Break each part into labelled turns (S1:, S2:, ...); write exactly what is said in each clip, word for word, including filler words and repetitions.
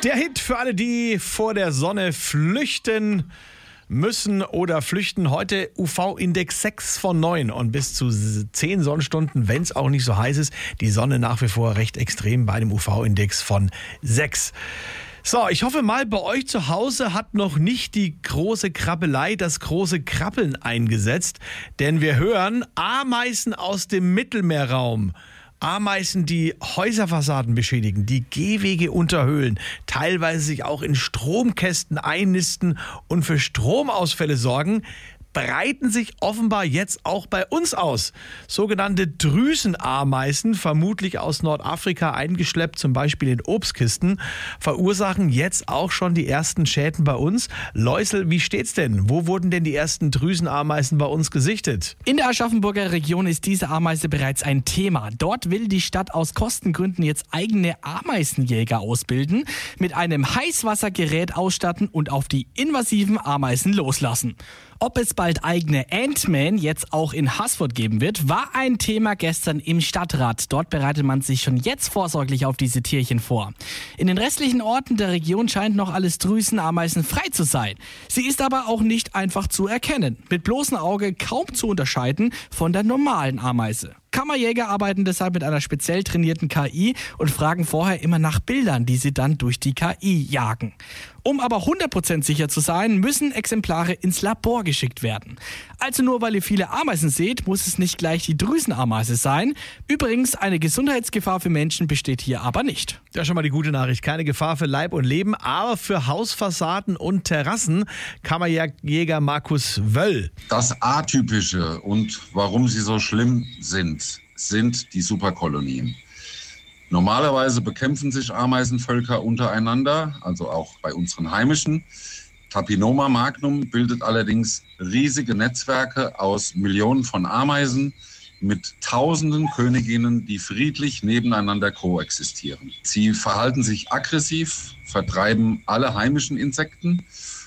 S1: Der Hit für alle, die vor der Sonne flüchten müssen oder flüchten. Heute U V-Index sechs von neun und bis zu zehn Sonnenstunden, wenn es auch nicht so heiß ist. Die Sonne nach wie vor recht extrem bei einem U V-Index von sechs. So, ich hoffe mal, bei euch zu Hause hat noch nicht die große Krabbelei, das große Krabbeln eingesetzt. Denn wir hören Ameisen aus dem Mittelmeerraum. Ameisen, die Häuserfassaden beschädigen, die Gehwege unterhöhlen, teilweise sich auch in Stromkästen einnisten und für Stromausfälle sorgen, breiten sich offenbar jetzt auch bei uns aus. Sogenannte Drüsenameisen, vermutlich aus Nordafrika eingeschleppt, zum Beispiel in Obstkisten, verursachen jetzt auch schon die ersten Schäden bei uns. Läusel, wie steht's denn? Wo wurden denn die ersten Drüsenameisen bei uns gesichtet?
S2: In der Aschaffenburger Region ist diese Ameise bereits ein Thema. Dort will die Stadt aus Kostengründen jetzt eigene Ameisenjäger ausbilden, mit einem Heißwassergerät ausstatten und auf die invasiven Ameisen loslassen. Ob es bald eigene Ant-Man jetzt auch in Haßfurt geben wird, war ein Thema gestern im Stadtrat. Dort bereitet man sich schon jetzt vorsorglich auf diese Tierchen vor. In den restlichen Orten der Region scheint noch alles Drüsenameisen frei zu sein. Sie ist aber auch nicht einfach zu erkennen. Mit bloßem Auge kaum zu unterscheiden von der normalen Ameise. Kammerjäger arbeiten deshalb mit einer speziell trainierten K I und fragen vorher immer nach Bildern, die sie dann durch die K I jagen. Um aber hundert Prozent sicher zu sein, müssen Exemplare ins Labor geschickt werden. Also nur weil ihr viele Ameisen seht, muss es nicht gleich die Drüsenameise sein. Übrigens, eine Gesundheitsgefahr für Menschen besteht hier aber nicht.
S1: Ja, schon mal die gute Nachricht. Keine Gefahr für Leib und Leben, aber für Hausfassaden und Terrassen. Kammerjäger Markus Wöll.
S3: Das Atypische und warum sie so schlimm sind, sind die Superkolonien. Normalerweise bekämpfen sich Ameisenvölker untereinander, also auch bei unseren heimischen. Tapinoma magnum bildet allerdings riesige Netzwerke aus Millionen von Ameisen mit tausenden Königinnen, die friedlich nebeneinander koexistieren. Sie verhalten sich aggressiv, vertreiben alle heimischen Insekten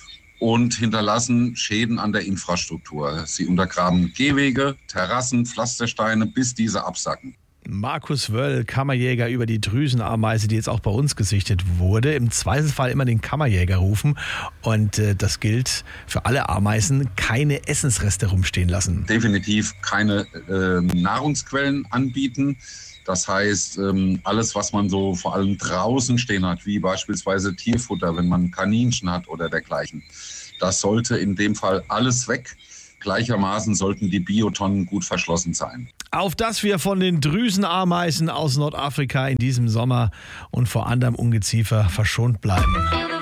S3: und hinterlassen Schäden an der Infrastruktur. Sie untergraben Gehwege, Terrassen, Pflastersteine, bis diese absacken.
S1: Markus Wöll, Kammerjäger über die Drüsenameise, die jetzt auch bei uns gesichtet wurde. Im Zweifelsfall immer den Kammerjäger rufen. Und äh, das gilt für alle Ameisen, keine Essensreste rumstehen lassen.
S3: Definitiv keine äh, Nahrungsquellen anbieten. Das heißt, ähm, alles, was man so vor allem draußen stehen hat, wie beispielsweise Tierfutter, wenn man Kaninchen hat oder dergleichen, das sollte in dem Fall alles weg. Gleichermaßen sollten die Biotonnen gut verschlossen sein.
S1: Auf dass wir von den Drüsenameisen aus Nordafrika in diesem Sommer und vor anderem Ungeziefer verschont bleiben.